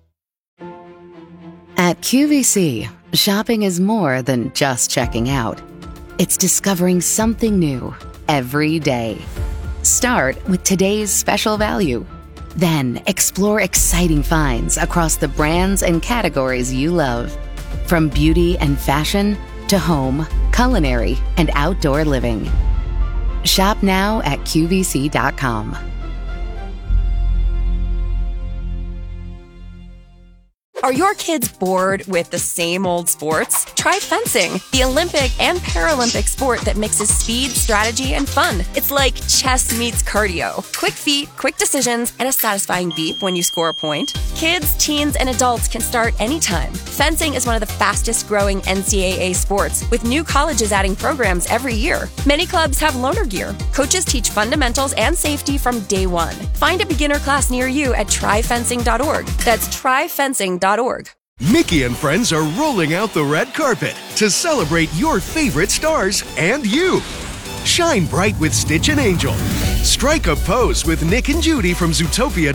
At QVC, shopping is more than just checking out. It's discovering something new every day. Start with today's special value. Then explore exciting finds across the brands and categories you love. From beauty and fashion to home, culinary, and outdoor living. Shop now at QVC.com. Are your kids bored with the same old sports? Try fencing, the Olympic and Paralympic sport that mixes speed, strategy, and fun. It's like chess meets cardio. Quick feet, quick decisions, and a satisfying beep when you score a point. Kids, teens, and adults can start anytime. Fencing is one of the fastest growing NCAA sports, with new colleges adding programs every year. Many clubs have loaner gear. Coaches teach fundamentals and safety from day one. Find a beginner class near you at tryfencing.org. That's tryfencing.org. Mickey and friends are rolling out the red carpet to celebrate your favorite stars and you. Shine bright with Stitch and Angel. Strike a pose with Nick and Judy from Zootopia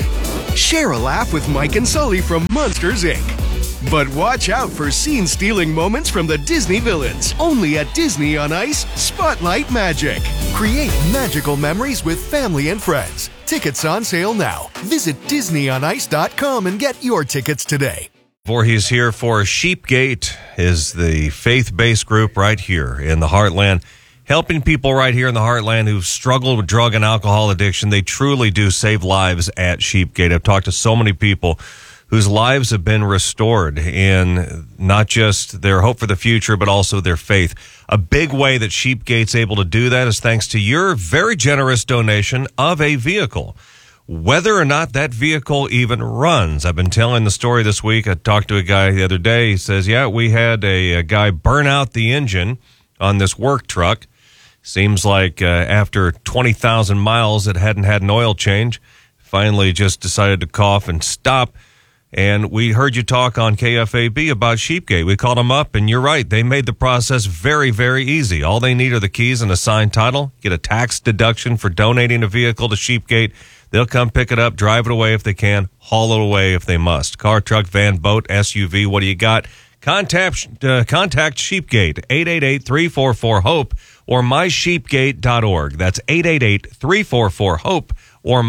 2. Share a laugh with Mike and Sully from Monsters, Inc. But watch out for scene-stealing moments from the Disney villains. Only at Disney on Ice, Spotlight Magic. Create magical memories with family and friends. Tickets on sale now. Visit DisneyOnIce.com and get your tickets today. Voorhees here for Sheepgate, is the faith-based group right here in the Heartland, helping people right here in the Heartland who've struggled with drug and alcohol addiction. They truly do save lives at Sheepgate. I've talked to so many people whose lives have been restored in not just their hope for the future, but also their faith. A big way that Sheepgate's able to do that is thanks to your very generous donation of a vehicle. Whether or not that vehicle even runs. I've been telling the story this week. I talked to a guy the other day. He says, yeah, we had a guy burn out the engine on this work truck. Seems like after 20,000 miles, it hadn't had an oil change. Finally just decided to cough and stop. And we heard you talk on KFAB about Sheepgate. We called them up, and you're right. They made the process very, very easy. All they need are the keys and a signed title. Get a tax deduction for donating a vehicle to Sheepgate. They'll come pick it up, drive it away if they can, haul it away if they must. Car, truck, van, boat, SUV, what do you got? Contact Sheepgate, 888-344-HOPE or mysheepgate.org. That's 888-344-HOPE or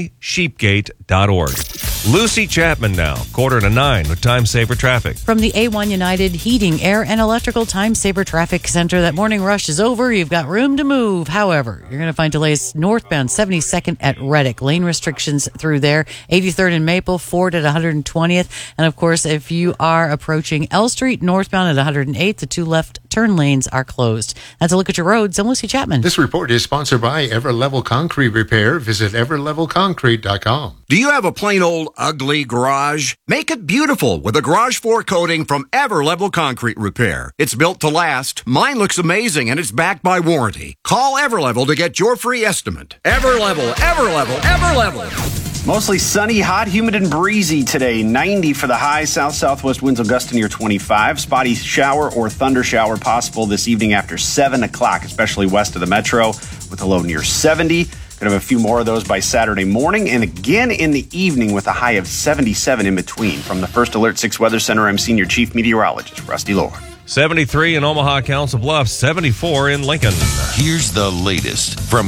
mysheepgate.org. Lucy Chapman now, 8:45 with Time Saver Traffic. From the A1 United Heating, Air, and Electrical Time Saver Traffic Center, that morning rush is over. You've got room to move. However, you're going to find delays northbound 72nd at Reddick. Lane restrictions through there. 83rd and Maple, Ford at 120th. And, of course, if you are approaching L Street northbound at 108th, the two left turn lanes are closed. That's a look at your roads. I'm Lucy Chapman. This report is sponsored by Everlevel Concrete Repair. Visit everlevelconcrete.com. Do you have a plain old ugly garage? Make it beautiful with a garage floor coating from Everlevel Concrete Repair. It's built to last. Mine looks amazing and it's backed by warranty. Call Everlevel to get your free estimate. Everlevel, Everlevel, Everlevel. Mostly sunny, hot, humid, and breezy today. 90 for the high. South-southwest winds will gust to near 25. Spotty shower or thunder shower possible this evening after 7 o'clock, especially west of the metro, with a low near 70. Going to have a few more of those by Saturday morning and again in the evening with a high of 77 in between. From the First Alert 6 Weather Center, I'm Senior Chief Meteorologist Rusty Lord. 73 in Omaha, Council Bluffs, 74 in Lincoln. Here's the latest from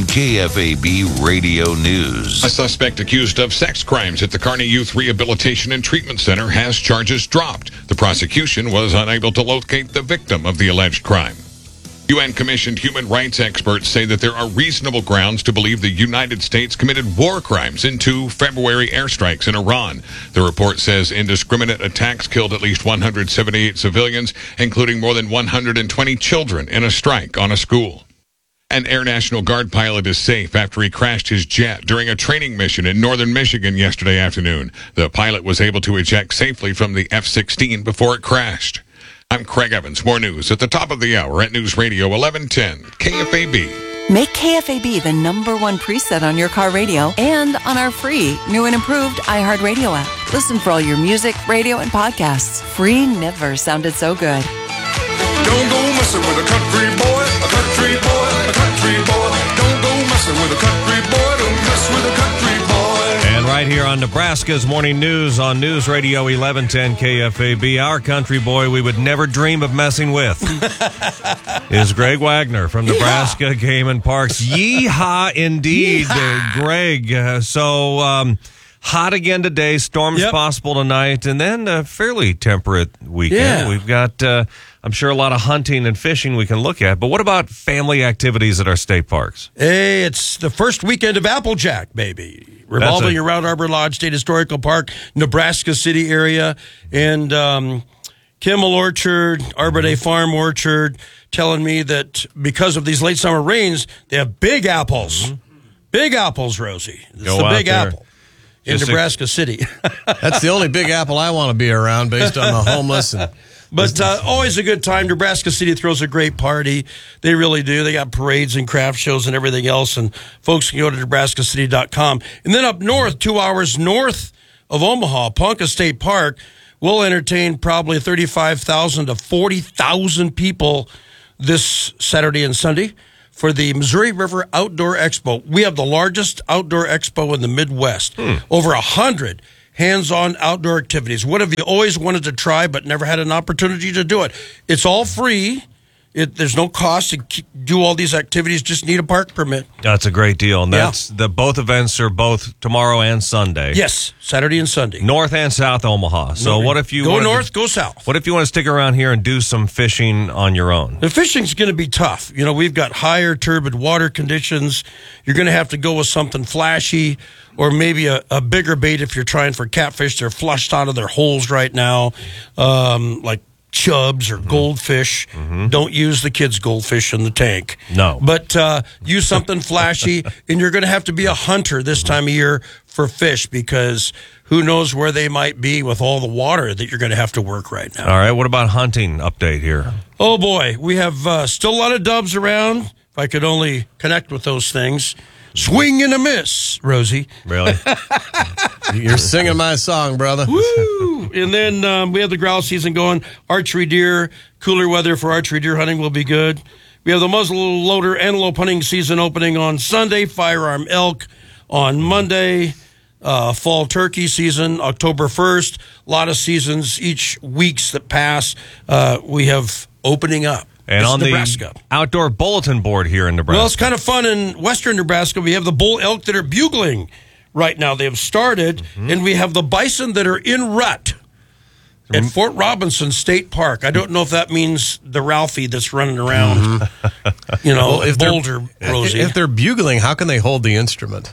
KFAB Radio News. A suspect accused of sex crimes at the Kearney Youth Rehabilitation and Treatment Center has charges dropped. The prosecution was unable to locate the victim of the alleged crime. UN-commissioned human rights experts say that there are reasonable grounds to believe the United States committed war crimes in 2 February airstrikes in Iran. The report says indiscriminate attacks killed at least 178 civilians, including more than 120 children in a strike on a school. An Air National Guard pilot is safe after he crashed his jet during a training mission in northern Michigan yesterday afternoon. The pilot was able to eject safely from the F-16 before it crashed. I'm Craig Evans. More news at the top of the hour at News Radio 1110 KFAB. Make KFAB the #1 preset on your car radio and on our free, new and improved iHeartRadio app. Listen for all your music, radio, and podcasts. Free never sounded so good. Don't go messing with a country boy, a country boy, a country boy. Don't go messing with a country boy, don't mess with a country boy. And right here on Nebraska's Morning News on News Radio 1110 KFAB, our country boy we would never dream of messing with is Greg Wagner from Nebraska Game and Parks. Yeehaw indeed, Greg. So Hot again today, storms possible tonight, and then a fairly temperate weekend. Yeah. We've got, I'm sure, a lot of hunting and fishing we can look at. But what about family activities at our state parks? Hey, it's the first weekend of Applejack, baby. Revolving around Arbor Lodge State Historical Park, Nebraska City area, and Kimmel Orchard, Arbor Day Farm Orchard, telling me that because of these late summer rains, they have big apples. Big apples, Rosie. It's Go the out big there. apple in Nebraska City. That's the only big apple I want to be around based on the homeless. But always a good time. Nebraska City throws a great party. They really do. They got parades and craft shows and everything else. And folks can go to nebraskacity.com. And then up north, 2 hours north of Omaha, Ponca State Park, will entertain probably 35,000 to 40,000 people this Saturday and Sunday for the Missouri River Outdoor Expo. We have the largest outdoor expo in the Midwest. Over 100 hands-on outdoor activities. What have you always wanted to try but never had an opportunity to do it? It's all free. There's no cost to do all these activities. Just need a park permit. That's a great deal. And that's both events are both tomorrow and Sunday. Yes, Saturday and Sunday. North and South Omaha. So what if you go wanted north, go south? What if you want to stick around here and do some fishing on your own? The fishing's going to be tough. You know, we've got higher turbid water conditions. You're going to have to go with something flashy or maybe a bigger bait if you're trying for catfish. They're flushed out of their holes right now, like chubs or goldfish. Don't use the kids' goldfish in the tank. No. But use something flashy, and you're going to have to be a hunter this time of year for fish because who knows where they might be with all the water that you're going to have to work right now. All right, what about hunting update here? Oh, boy. We have still a lot of doves around. If I could only connect with those things. Swing and a miss, Rosie. Really? You're singing my song, brother. Woo! And then we have the grouse season going. Archery deer, cooler weather for archery deer hunting will be good. We have the muzzleloader antelope hunting season opening on Sunday, firearm elk on Monday, fall turkey season October 1st. A lot of seasons each weeks that pass we have opening up. And It's on Nebraska. the outdoor bulletin board here in Nebraska. Well, it's kind of fun in western Nebraska. We have the bull elk that are bugling right now. They have started, and we have the bison that are in rut at Fort Robinson State Park. I don't know if that means the Ralphie that's running around, if Boulder, Rosie. If they're bugling, how can they hold the instrument?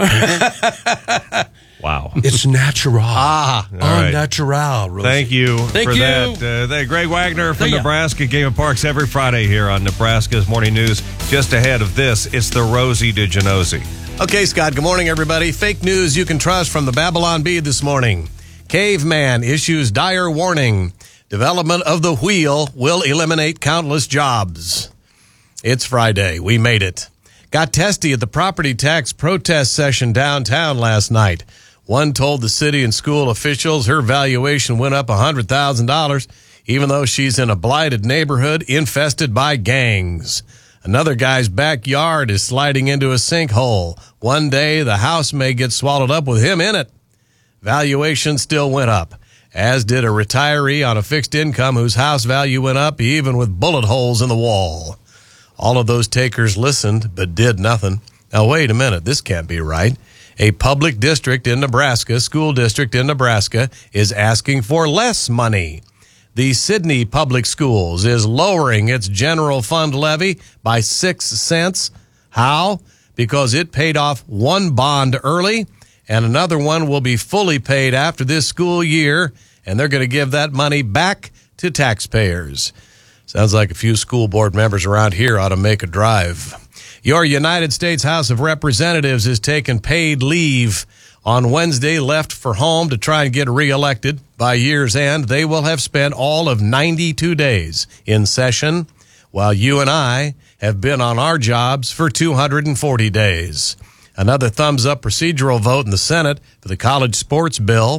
Wow. It's natural. All right. Natural, Rosie. Thank you Thank for you. that. Greg Wagner from Thank you. Nebraska, Game of Parks every Friday here on Nebraska's Morning News. Just ahead of this, it's the Rosie DiGenosi. Okay, Scott, good morning, everybody. Fake news you can trust from the Babylon Bee this morning. Caveman issues dire warning. Development of the wheel will eliminate countless jobs. It's Friday. We made it. Got testy at the property tax protest session downtown last night. One told the city and school officials her valuation went up $100,000, even though she's in a blighted neighborhood infested by gangs. Another guy's backyard is sliding into a sinkhole. One day, the house may get swallowed up with him in it. Valuation still went up, as did a retiree on a fixed income whose house value went up even with bullet holes in the wall. All of those takers listened but did nothing. Now, wait a minute. This can't be right. A public district in Nebraska, school district in Nebraska, is asking for less money. The Sidney Public Schools is lowering its general fund levy by 6 cents. How? Because it paid off one bond early, and another one will be fully paid after this school year, and they're going to give that money back to taxpayers. Sounds like a few school board members around here ought to make a drive. Your United States House of Representatives is taking paid leave on Wednesday, left for home to try and get reelected. By year's end, they will have spent all of 92 days in session, while you and I have been on our jobs for 240 days. Another thumbs-up procedural vote in the Senate for the college sports bill,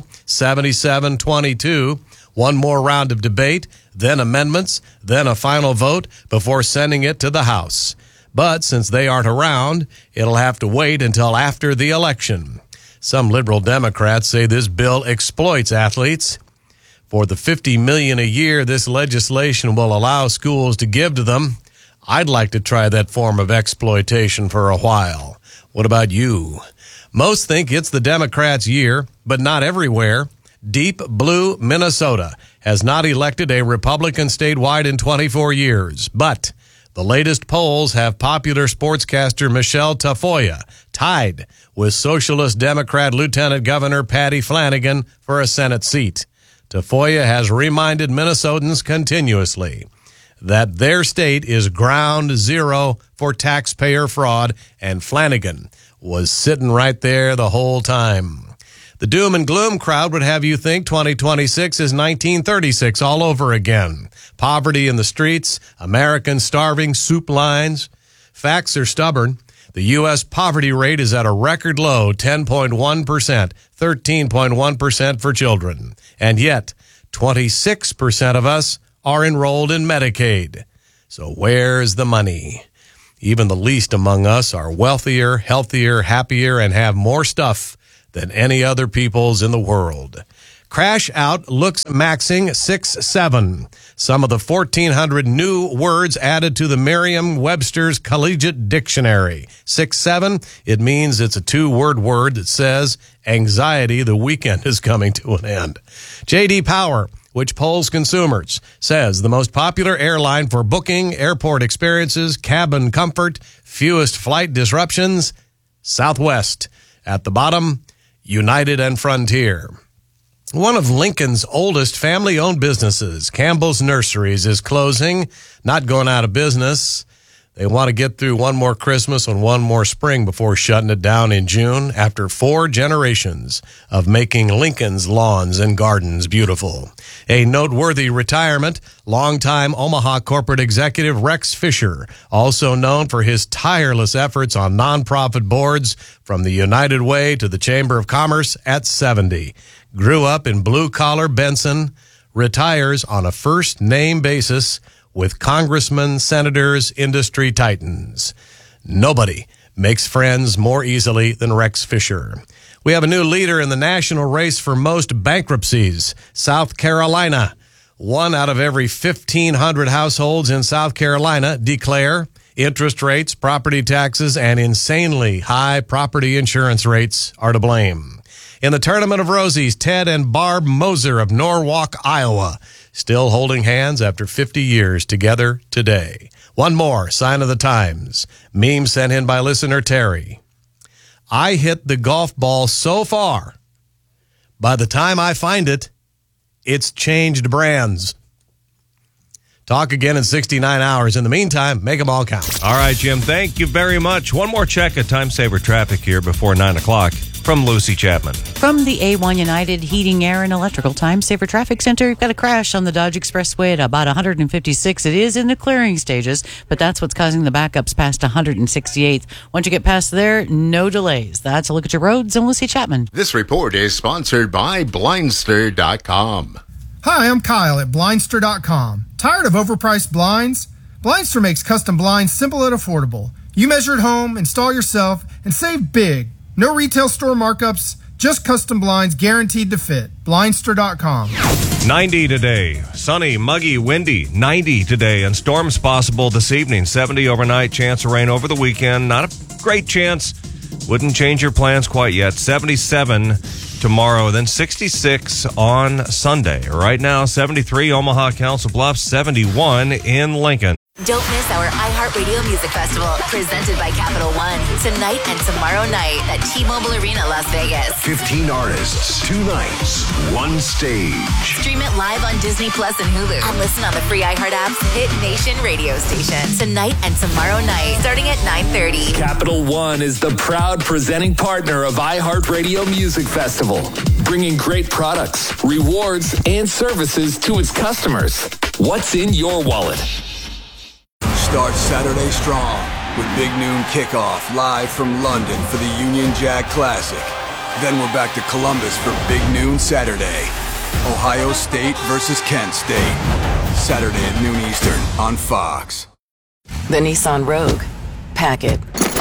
77-22. One more round of debate, then amendments, then a final vote before sending it to the House. But since they aren't around, it'll have to wait until after the election. Some liberal Democrats say this bill exploits athletes. For the $50 million a year this legislation will allow schools to give to them, I'd like to try that form of exploitation for a while. What about you? Most think it's the Democrats' year, but not everywhere. Deep blue Minnesota has not elected a Republican statewide in 24 years, but the latest polls have popular sportscaster Michelle Tafoya tied with Socialist Democrat Lieutenant Governor Patty Flanagan for a Senate seat. Tafoya has reminded Minnesotans continuously that their state is ground zero for taxpayer fraud, and Flanagan was sitting right there the whole time. The doom and gloom crowd would have you think 2026 is 1936 all over again. Poverty in the streets, Americans starving, soup lines. Facts are stubborn. The U.S. poverty rate is at a record low, 10.1%, 13.1% for children. And yet, 26% of us are enrolled in Medicaid. So where's the money? Even the least among us are wealthier, healthier, happier, and have more stuff than any other peoples in the world. Crash Out looks maxing 6'7". Some of the 1,400 new words added to the Merriam-Webster's Collegiate Dictionary. 6'7", it means it's a two-word word that says, anxiety, the weekend is coming to an end. J.D. Power, which polls consumers, says the most popular airline for booking, airport experiences, cabin comfort, fewest flight disruptions, Southwest. At the bottom, United and Frontier. One of Lincoln's oldest family-owned businesses, Campbell's Nurseries, is closing, not going out of business. They want to get through one more Christmas and one more spring before shutting it down in June after 4 generations of making Lincoln's lawns and gardens beautiful. A noteworthy retirement, longtime Omaha corporate executive Rex Fisher, also known for his tireless efforts on nonprofit boards from the United Way to the Chamber of Commerce at 70. Grew up in blue-collar Benson, retires on a first-name basis with congressmen, senators, industry titans. Nobody makes friends more easily than Rex Fisher. We have a new leader in the national race for most bankruptcies, South Carolina. 1 out of every 1,500 households in South Carolina declare interest rates, property taxes, and insanely high property insurance rates are to blame. In the Tournament of Rosies, Ted and Barb Moser of Norwalk, Iowa, still holding hands after 50 years together today. One more sign of the times. Meme sent in by listener Terry. I hit the golf ball so far, by the time I find it, it's changed brands. Talk again in 69 hours. In the meantime, make them all count. All right, Jim, thank you very much. One more check at Time Saver Traffic here before 9 o'clock from Lucy Chapman. From the A1 United Heating, Air, and Electrical Time Saver Traffic Center, you've got a crash on the Dodge Expressway at about 156. It is in the clearing stages, but that's what's causing the backups past 168th. Once you get past there, no delays. That's a look at your roads. I'm Lucy Chapman. This report is sponsored by Blindster.com. Hi, I'm Kyle at Blindster.com. Tired of overpriced blinds? Blindster makes custom blinds simple and affordable. You measure at home, install yourself, and save big. No retail store markups, just custom blinds guaranteed to fit. Blindster.com. 90 today. Sunny, muggy, windy. 90 today, and storms possible this evening. 70 overnight, chance of rain over the weekend. Not a great chance. Wouldn't change your plans quite yet. 77 tomorrow, then 66 on Sunday. Right now, 73 Omaha, Council Bluffs, 71 in Lincoln. Don't miss our iHeartRadio Music Festival, presented by Capital One, tonight and tomorrow night at T-Mobile Arena, Las Vegas. 15 artists, 2 nights, 1 stage. Stream it live on Disney Plus and Hulu, and listen on the free iHeart app's Hit Nation radio station. Tonight and tomorrow night, starting at 9:30. Capital One is the proud presenting partner of iHeartRadio Music Festival, bringing great products, rewards, and services to its customers. What's in your wallet? Start Saturday strong with Big Noon Kickoff live from London for the Union Jack Classic. Then we're back to Columbus for Big Noon Saturday. Ohio State versus Kent State. Saturday at noon Eastern on Fox. The Nissan Rogue. Pack it.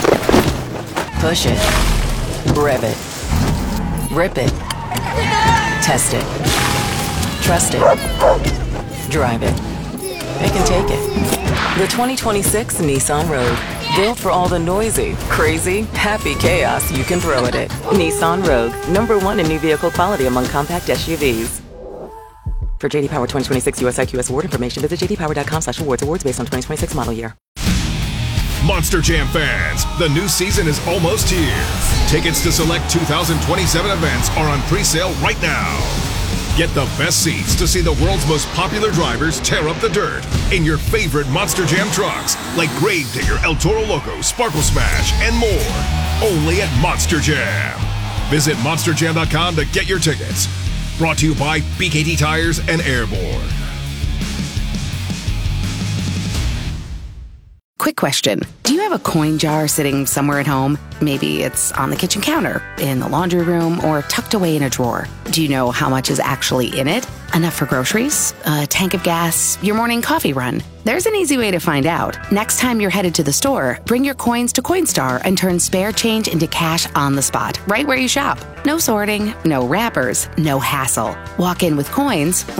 Push it. Rev it. Rip it. Test it. Trust it. Drive it. It can take it. The 2026 Nissan Rogue. Built for all the noisy, crazy, happy chaos you can throw at it. Nissan Rogue, #1 in new vehicle quality among compact SUVs. For JD Power 2026 US IQS award information, visit jdpower.com/awards. Awards based on 2026 model year. Monster Jam fans, the new season is almost here. Tickets to select 2027 events are on pre-sale right now. Get the best seats to see the world's most popular drivers tear up the dirt in your favorite Monster Jam trucks, like Gravedigger, El Toro Loco, Sparkle Smash, and more. Only at Monster Jam. Visit monsterjam.com to get your tickets. Brought to you by BKT Tires and Airborne. Quick question. Do you have a coin jar sitting somewhere at home? Maybe it's on the kitchen counter, in the laundry room, or tucked away in a drawer. Do you know how much is actually in it? Enough for groceries, a tank of gas, your morning coffee run? There's an easy way to find out. Next time you're headed to the store, bring your coins to Coinstar and turn spare change into cash on the spot, right where you shop. No sorting, no wrappers, no hassle. Walk in with coins.